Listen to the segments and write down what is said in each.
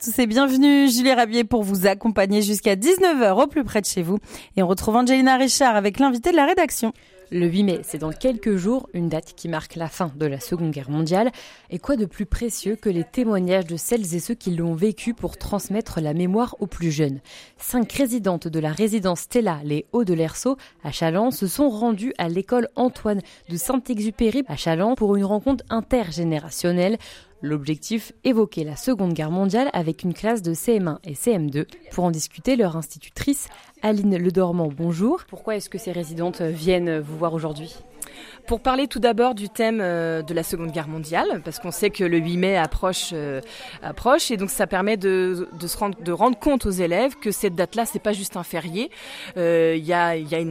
Tous et bienvenue, Julie Rabier pour vous accompagner jusqu'à 19h au plus près de chez vous. Et on retrouve Angelina Richard avec l'invité de la rédaction. Le 8 mai, c'est dans quelques jours, une date qui marque la fin de la Seconde Guerre mondiale. Et quoi de plus précieux que les témoignages de celles et ceux qui l'ont vécu pour transmettre la mémoire aux plus jeunes. 5 résidentes de la résidence Stella, les Hauts de l'Erceau, à Challans, se sont rendues à l'école Antoine de Saint-Exupéry à Challans pour une rencontre intergénérationnelle. L'objectif, évoquer la Seconde Guerre mondiale avec une classe de CM1 et CM2. Pour en discuter, leur institutrice, Aline Ledormand, bonjour. Pourquoi est-ce que ces résidentes viennent vous voir aujourd'hui ? Pour parler tout d'abord du thème de la Seconde Guerre mondiale, parce qu'on sait que le 8 mai approche et donc ça permet de rendre compte aux élèves que cette date-là, c'est pas juste un férié. Il y a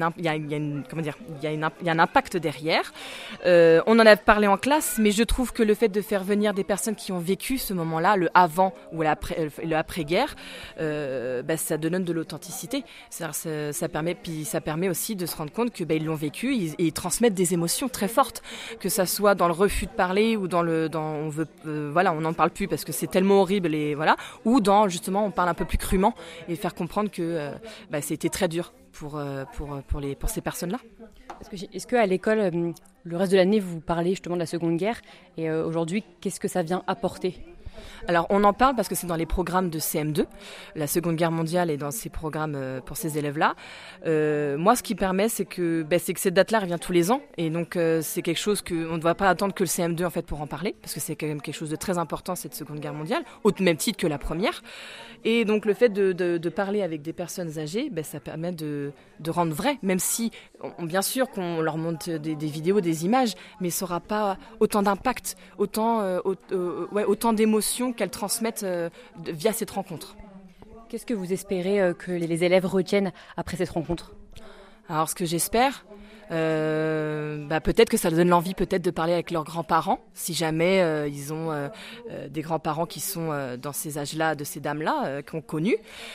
un impact derrière. On en a parlé en classe, mais je trouve que le fait de faire venir des personnes qui ont vécu ce moment-là, le avant ou le après-guerre, ça donne de l'authenticité. Ça permet aussi de se rendre compte que ils l'ont vécu et ils transmettent des émotions très fortes, que ça soit dans le refus de parler ou on n'en parle plus parce que c'est tellement horrible ou dans justement on parle un peu plus crûment et faire comprendre que c'était très dur pour ces personnes-là. Est-ce que à l'école, le reste de l'année, vous parlez justement de la Seconde Guerre et aujourd'hui, qu'est-ce que ça vient apporter ? Alors on en parle parce que c'est dans les programmes de CM2. La Seconde Guerre mondiale est dans ces programmes pour ces élèves-là. Moi, ce qui permet, c'est que cette date-là revient tous les ans. Et donc c'est quelque chose qu'on ne doit pas attendre que le CM2 en fait, pour en parler. Parce que c'est quand même quelque chose de très important, cette Seconde Guerre mondiale, au même titre que la première. Et donc le fait de parler avec des personnes âgées, ça permet de rendre vrai. Même si, bien sûr qu'on leur montre des vidéos, des images, mais ça n'aura pas autant d'impact, autant d'émotions qu'elles transmettent via cette rencontre. Qu'est-ce que vous espérez que les élèves retiennent après cette rencontre ? Alors ce que j'espère, peut-être que ça donne l'envie peut-être de parler avec leurs grands-parents, si jamais ils ont des grands-parents qui sont dans ces âges-là, de ces dames-là, qui ont connu.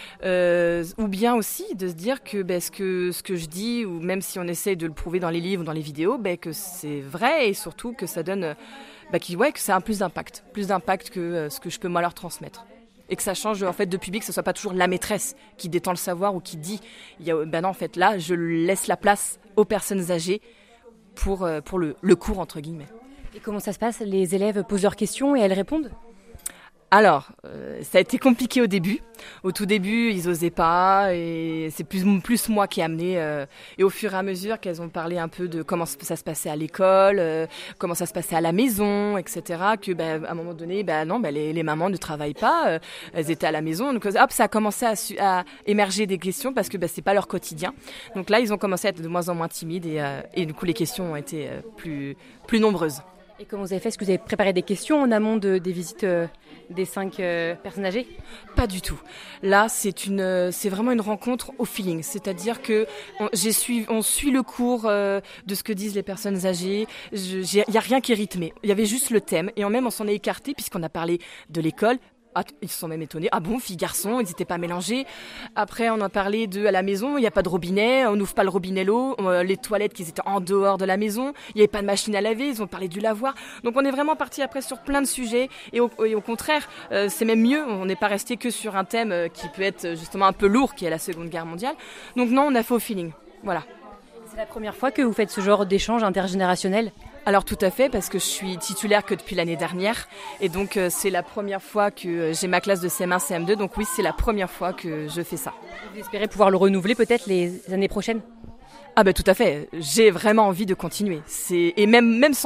Ou bien aussi de se dire que ce que je dis, ou même si on essaie de le prouver dans les livres ou dans les vidéos, que c'est vrai et surtout que ça donne... que ça a plus d'impact que ce que je peux moi leur transmettre. Et que ça change en fait de public, que ce soit pas toujours la maîtresse qui détend le savoir ou qui dit. Non, en fait, là, je laisse la place aux personnes âgées pour le cours, entre guillemets. Et comment ça se passe ? Les élèves posent leurs questions et elles répondent ? Alors, ça a été compliqué au début. Au tout début, ils osaient pas et c'est plus moi qui ai amené. Et au fur et à mesure qu'elles ont parlé un peu de comment ça se passait à l'école, comment ça se passait à la maison, etc. À un moment donné, les mamans ne travaillent pas, elles étaient à la maison. Donc hop, ça a commencé à émerger des questions parce que c'est pas leur quotidien. Donc là, ils ont commencé à être de moins en moins timides et du coup, les questions ont été plus nombreuses. Et comment vous avez fait ? Est-ce que vous avez préparé des questions en amont des visites des 5 personnes âgées ? Pas du tout. Là, c'est vraiment une rencontre au feeling. C'est-à-dire que on suit le cours de ce que disent les personnes âgées. Il n'y a rien qui est rythmé. Il y avait juste le thème. Et on s'en est écarté puisqu'on a parlé de l'école. Ah, ils se sont même étonnés. Ah bon, filles, garçons, ils n'étaient pas mélangés. Après, on a parlé à la maison, il n'y a pas de robinet, on n'ouvre pas le robinet l'eau, les toilettes qui étaient en dehors de la maison, il n'y avait pas de machine à laver, ils ont parlé du lavoir. Donc on est vraiment parti après sur plein de sujets et au contraire, c'est même mieux, on n'est pas resté que sur un thème qui peut être justement un peu lourd, qui est la Seconde Guerre mondiale. Donc non, on a fait au feeling. Voilà. C'est la première fois que vous faites ce genre d'échange intergénérationnel ? Alors tout à fait, parce que je suis titulaire que depuis l'année dernière. Et donc c'est la première fois que j'ai ma classe de CM1, CM2. Donc oui, c'est la première fois que je fais ça. Vous espérez pouvoir le renouveler peut-être les années prochaines ? Ah tout à fait, j'ai vraiment envie de continuer. Et même